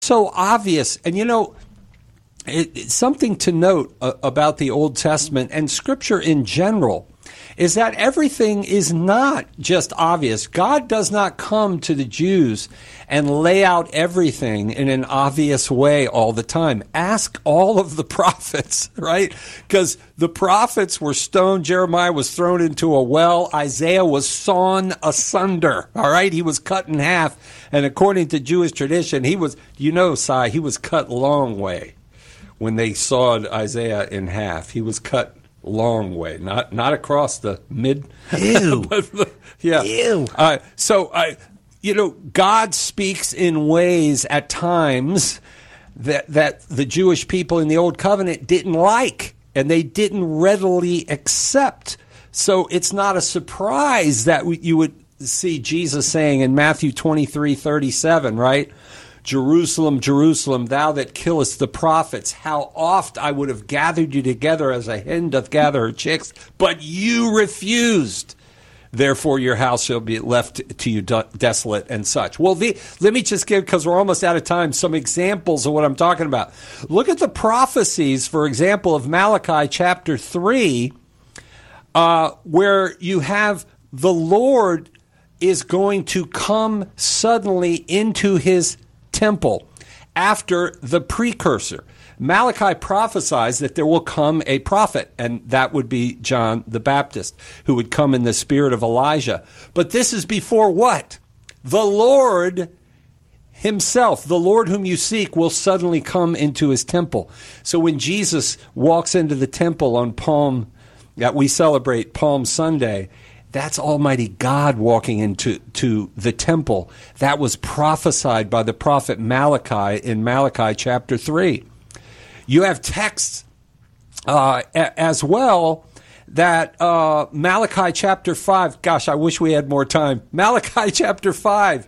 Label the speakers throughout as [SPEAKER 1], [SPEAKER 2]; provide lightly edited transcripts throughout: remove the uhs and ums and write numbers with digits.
[SPEAKER 1] so obvious. And it's something to note about the Old Testament and Scripture in general is that everything is not just obvious. God does not come to the Jews and lay out everything in an obvious way all the time. Ask all of the prophets, right? Because the prophets were stoned. Jeremiah was thrown into a well. Isaiah was sawn asunder, all right? He was cut in half. And according to Jewish tradition, he was cut long way. When they sawed Isaiah in half, he was cut long way, not across the mid.
[SPEAKER 2] Ew.
[SPEAKER 1] Yeah.
[SPEAKER 2] Ew.
[SPEAKER 1] God speaks in ways at times that the Jewish people in the Old Covenant didn't like, and they didn't readily accept. So it's not a surprise that you would see Jesus saying in Matthew 23:37, right? Jerusalem, Jerusalem, thou that killest the prophets, how oft I would have gathered you together as a hen doth gather her chicks, but you refused. Therefore your house shall be left to you desolate and such. Well, let me just give, because we're almost out of time, some examples of what I'm talking about. Look at the prophecies, for example, of Malachi chapter 3, where you have the Lord is going to come suddenly into his temple after the precursor. Malachi prophesies that there will come a prophet, and that would be John the Baptist, who would come in the spirit of Elijah. But this is before what? The Lord himself, the Lord whom you seek, will suddenly come into his temple. So when Jesus walks into the temple on that we celebrate Palm Sunday, that's Almighty God walking into the temple. That was prophesied by the prophet Malachi in Malachi chapter 3. You have texts as well that Malachi chapter 5, gosh, I wish we had more time. Malachi chapter 5,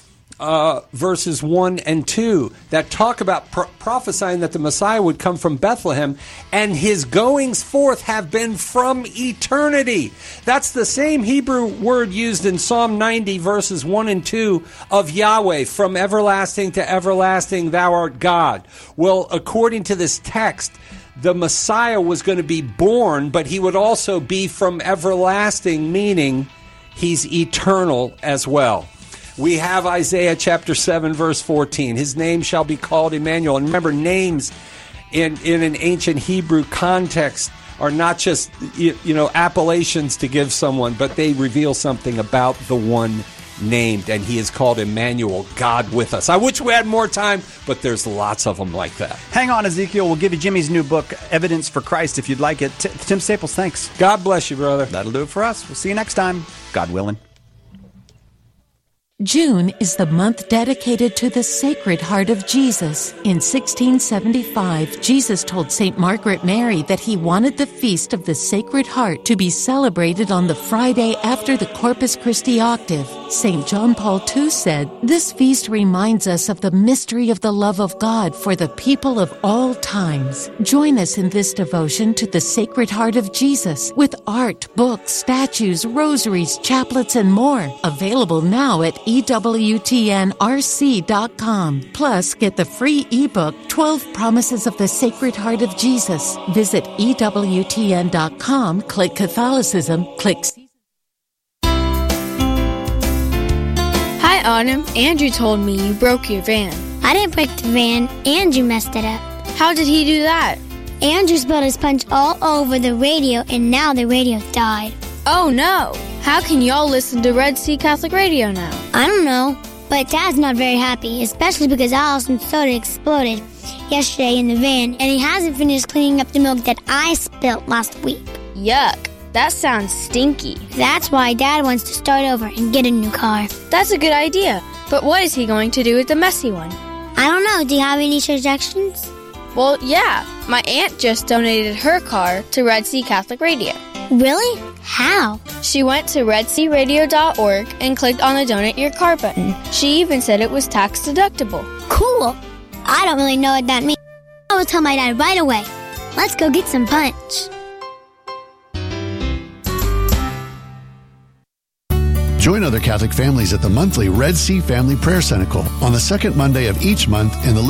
[SPEAKER 1] verses 1 and 2, that talk about prophesying that the Messiah would come from Bethlehem, and his goings forth have been from eternity. That's the same Hebrew word used in Psalm 90, verses 1 and 2 of Yahweh, from everlasting to everlasting, thou art God. Well, according to this text, the Messiah was going to be born, but he would also be from everlasting, meaning he's eternal as well. We have Isaiah chapter 7, verse 14. His name shall be called Emmanuel. And remember, names in an ancient Hebrew context are not just, appellations to give someone, but they reveal something about the one named. And he is called Emmanuel, God with us. I wish we had more time, but there's lots of them like that.
[SPEAKER 2] Hang on, Ezekiel. We'll give you Jimmy's new book, Evidence for Christ, if you'd like it. Tim Staples, thanks.
[SPEAKER 1] God bless you, brother.
[SPEAKER 2] That'll do it for us. We'll see you next time, God willing.
[SPEAKER 3] June is the month dedicated to the Sacred Heart of Jesus. In 1675, Jesus told St. Margaret Mary that he wanted the Feast of the Sacred Heart to be celebrated on the Friday after the Corpus Christi octave. St. John Paul II said, "This feast reminds us of the mystery of the love of God for the people of all times." Join us in this devotion to the Sacred Heart of Jesus with art, books, statues, rosaries, chaplets, and more. Available now at EWTNRC.com. Plus, get the free ebook, 12 Promises of the Sacred Heart of Jesus. Visit EWTN.com, click Catholicism, click
[SPEAKER 4] Hi, Autumn. Andrew told me you broke your van.
[SPEAKER 5] I didn't break the van. Andrew messed it up.
[SPEAKER 4] How did he do that?
[SPEAKER 5] Andrew spilled his punch all over the radio, and now the radio died.
[SPEAKER 4] Oh, no. How can y'all listen to Red Sea Catholic Radio now?
[SPEAKER 5] I don't know, but Dad's not very happy, especially because Allison's soda exploded yesterday in the van, and he hasn't finished cleaning up the milk that I spilled last week.
[SPEAKER 4] Yuck. That sounds stinky.
[SPEAKER 5] That's why Dad wants to start over and get a new car.
[SPEAKER 4] That's a good idea. But what is he going to do with the messy one?
[SPEAKER 5] I don't know. Do you have any suggestions?
[SPEAKER 4] Well, yeah. My aunt just donated her car to Red Sea Catholic Radio.
[SPEAKER 5] Really? How?
[SPEAKER 4] She went to redsearadio.org and clicked on the Donate Your Car button. She even said it was tax deductible.
[SPEAKER 5] Cool. I don't really know what that means. I will tell my dad right away. Let's go get some punch.
[SPEAKER 6] Join other Catholic families at the monthly Red Sea Family Prayer Cenacle on the second Monday of each month in the